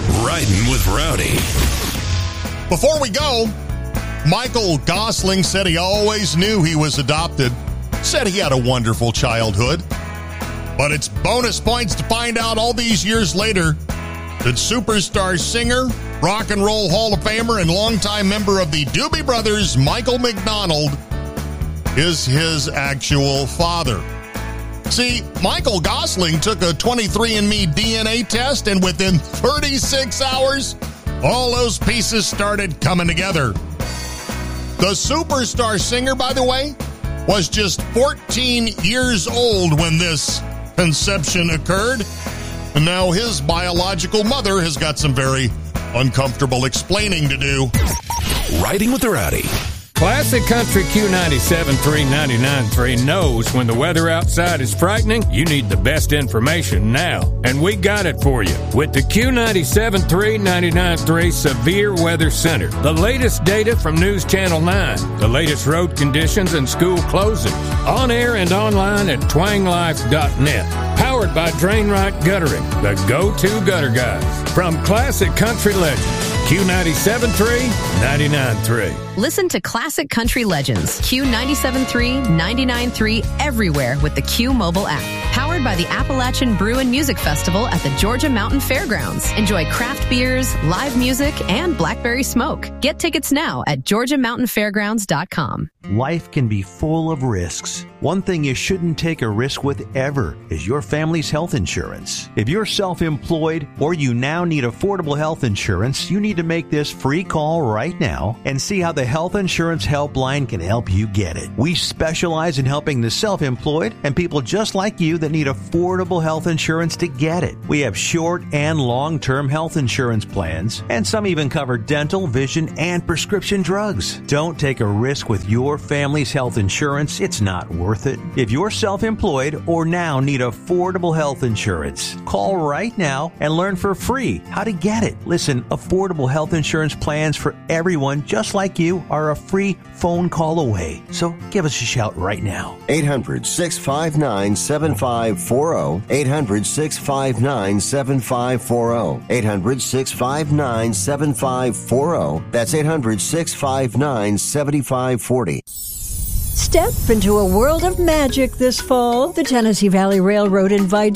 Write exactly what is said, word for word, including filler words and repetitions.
Riding with Rowdy. Before we go, Michael Gosling said he always knew he was adopted. Said he had a wonderful childhood. But it's bonus points to find out all these years later that superstar singer, Rock and Roll Hall of Famer, and longtime member of the Doobie Brothers, Michael McDonald, is his actual father. See, Michael Gosling took a twenty-three and me D N A test, and within thirty-six hours, all those pieces started coming together. The superstar singer, by the way, was just fourteen years old when this conception occurred. And now his biological mother has got some very uncomfortable explaining to do. Riding with the Rowdy. Classic Country Q ninety-seven point three ninety-nine point three knows when the weather outside is frightening, you need the best information now. And we got it for you with the Q ninety-seven point three ninety-nine point three Severe Weather Center. The latest data from News Channel nine, the latest road conditions and school closings. On air and online at twang life dot net. Powered by Drainright Guttering, the go-to gutter guys. From Classic Country Legends, Q ninety-seven point three ninety-nine point three. Listen to Classic Country Legends, Q ninety-seven point three ninety-nine point three everywhere with the Q mobile app. Powered by the Appalachian Brew and Music Festival at the Georgia Mountain Fairgrounds. Enjoy craft beers, live music, and blackberry smoke. Get tickets now at georgia mountain fairgrounds dot com. Life can be full of risks. One thing you shouldn't take a risk with ever is your family's health insurance. If you're self-employed or you now need affordable health insurance, you need to make this free call right now and see how the Health Insurance Helpline can help you get it. We specialize in helping the self-employed and people just like you that need affordable health insurance to get it. We have short and long-term health insurance plans, and some even cover dental, vision, and prescription drugs. Don't take a risk with your family's health insurance. It's not worth it. If you're self-employed or now need affordable health insurance, call right now and learn for free how to get it. Listen, affordable health insurance plans for everyone just like you are a free phone call away. So give us a shout right now. eight hundred, six five nine, seven five four zero. eight hundred, six five nine, seven five four zero. eight hundred, six five nine, seven five four zero. That's eight hundred, six five nine, seven five four zero. Step into a world of magic this fall. The Tennessee Valley Railroad invites